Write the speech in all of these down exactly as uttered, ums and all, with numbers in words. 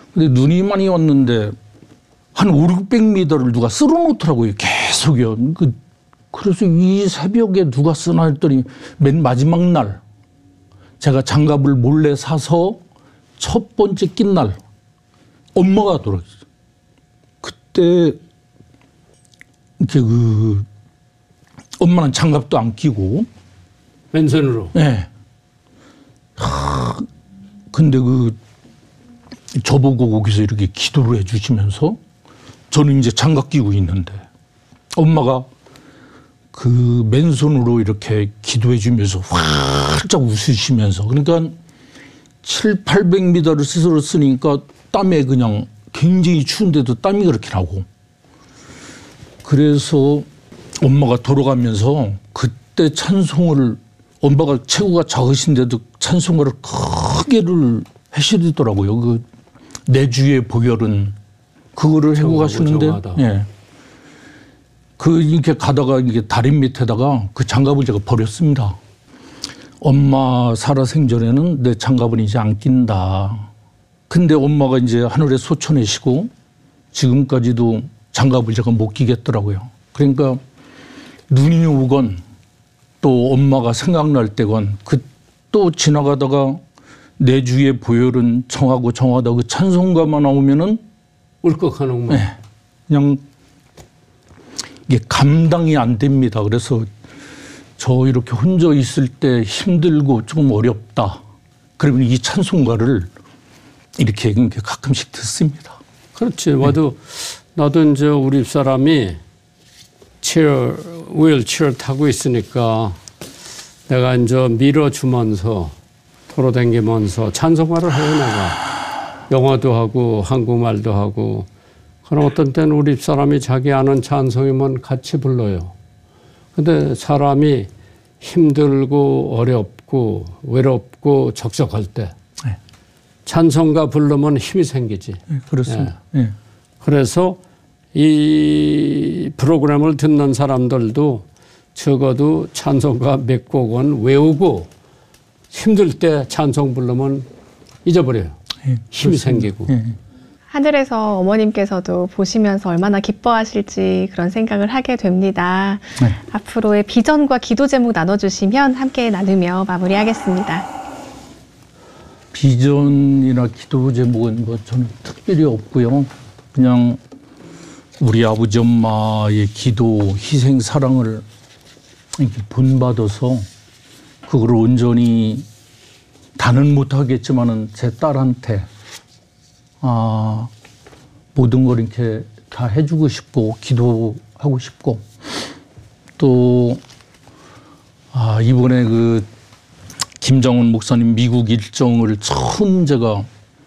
근데 눈이 많이 왔는데 한 오륙백 미터를 누가 쓸어놓더라고요. 계속요. 그, 그래서 이 새벽에 누가 쓰나 했더니 맨 마지막 날 제가 장갑을 몰래 사서 첫 번째 낀 날 엄마가 돌아가셨어요. 그때 이렇게 그 엄마는 장갑도 안 끼고 맨손으로. 네. 하, 근데 그 저보고 거기서 이렇게 기도를 해주시면서 저는 이제 장갑 끼고 있는데 엄마가 그 맨손으로 이렇게 기도해 주면서 활짝 웃으시면서 그러니까 칠팔백 미터를 스스로 쓰니까 땀에 그냥 굉장히 추운데도 땀이 그렇게 나고 그래서 엄마가 돌아가면서 그때 찬송을 엄마가 체구가 작으신데도 찬송가를 크게를 하시더라고요. 그 내 주의 보혈은 그거를 하고 가시는데 예. 그 이렇게 가다가 이게 다리 밑에다가 그 장갑을 제가 버렸습니다. 엄마 살아생전에는 내 장갑은 이제 안 낀다. 근데 엄마가 이제 하늘에 소천하시고 지금까지도 장갑을 제가 못 끼겠더라고요. 그러니까 눈이 오건 또 엄마가 생각날 때건 그 또 지나가다가 내 주의 보혈은 청하고 청하다 그 찬송가만 나오면은 울컥하는구만. 네, 그냥 이게 감당이 안 됩니다. 그래서 저 이렇게 혼자 있을 때 힘들고 좀 어렵다. 그러면 이 찬송가를 이렇게 가끔씩 듣습니다. 그렇지. 나도, 네. 나도 이제 우리 사람이 체어, 휠체어 타고 있으니까 내가 이제 밀어주면서 돌아다니면서 찬송가를 해요, 내가. 영어도 하고 한국말도 하고. 그럼 어떤 때는 우리 사람이 자기 아는 찬송이면 같이 불러요. 근데 사람이 힘들고 어렵고 외롭고 적적할 때 네. 찬송가 부르면 힘이 생기지. 네, 그렇습니다. 네. 네. 그래서 이 프로그램을 듣는 사람들도 적어도 찬송가 몇 곡은 외우고 힘들 때 찬송 부르면 잊어버려요. 네, 힘이 생기고. 네. 하늘에서 어머님께서도 보시면서 얼마나 기뻐하실지 그런 생각을 하게 됩니다. 네. 앞으로의 비전과 기도 제목 나눠주시면 함께 나누며 마무리하겠습니다. 비전이나 기도 제목은 뭐 저는 특별히 없고요. 그냥 우리 아버지 엄마의 기도, 희생, 사랑을 이렇게 본받아서 그걸 온전히 다는 못하겠지만은 제 딸한테 아, 모든 걸 이렇게 다 해주고 싶고, 기도하고 싶고, 또, 아, 이번에 그, 김정은 목사님 미국 일정을 처음 제가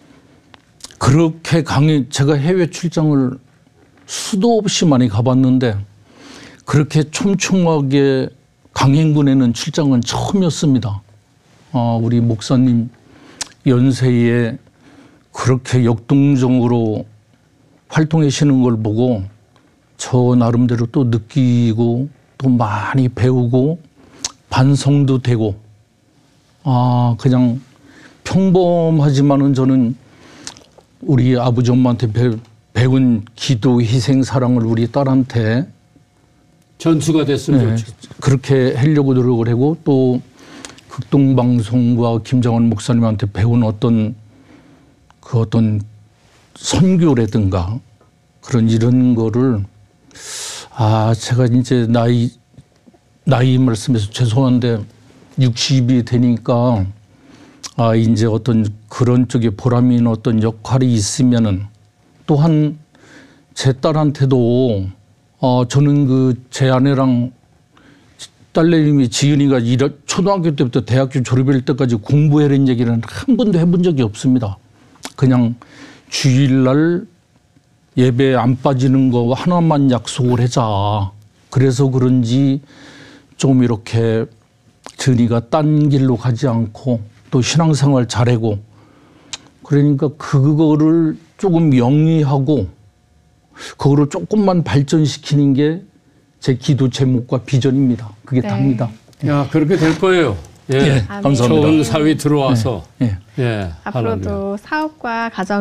그렇게 강해, 제가 해외 출장을 수도 없이 많이 가봤는데, 그렇게 촘촘하게 강행군에는 출장은 처음이었습니다. 아, 우리 목사님 연세에 그렇게 역동적으로 활동하시는 걸 보고 저 나름대로 또 느끼고 또 많이 배우고 반성도 되고 아 그냥 평범하지만은 저는 우리 아버지 엄마한테 배, 배운 기도, 희생, 사랑을 우리 딸한테 전수가 됐으면 네, 좋죠. 그렇게 하려고 노력을 하고 또 극동방송과 김정은 목사님한테 배운 어떤 그 어떤 선교라든가 그런 이런 거를 아 제가 이제 나이 나이 말씀해서 죄송한데 육십이 되니까 아 이제 어떤 그런 쪽에 보람이 있는 어떤 역할이 있으면은 또한 제 딸한테도 어 저는 그 제 아내랑 딸내미 지은이가 초등학교 때부터 대학교 졸업할 때까지 공부해라는 얘기는 한 번도 해본 적이 없습니다. 그냥 주일날 예배 안 빠지는 거 하나만 약속을 하자. 그래서 그런지 좀 이렇게 전이가 딴 길로 가지 않고 또 신앙생활 잘하고 그러니까 그거를 조금 영위하고 그거를 조금만 발전시키는 게 제 기도 제목과 비전입니다. 그게 네. 답니다. 야, 그렇게 될 거예요. 예. 예, 감사합니다. 좋은 사위 들어와서. 예, 예. 예, 앞으로도 하나님. 사업과 가정